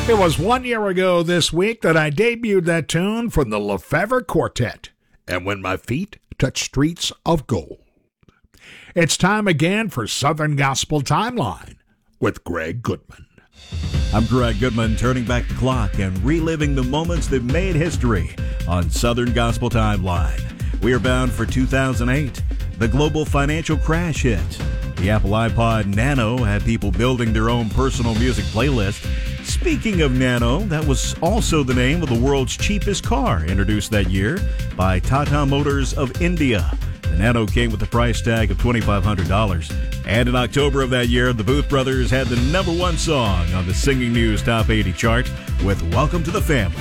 It was 1 year ago this week that I debuted that tune from the Lefevre Quartet, And When My Feet Touch Streets of Gold. It's time again for Southern Gospel Timeline with Greg Goodman. I'm Greg Goodman, turning back the clock and reliving the moments that made history on Southern Gospel Timeline. We are bound for 2008. The global financial crash hit. The Apple iPod Nano had people building their own personal music playlist. Speaking of Nano, that was also the name of the world's cheapest car introduced that year by Tata Motors of India. The Nano came with a price tag of $2,500. And in October of that year, the Booth Brothers had the #1 song on the Singing News Top 80 chart with Welcome to the Family.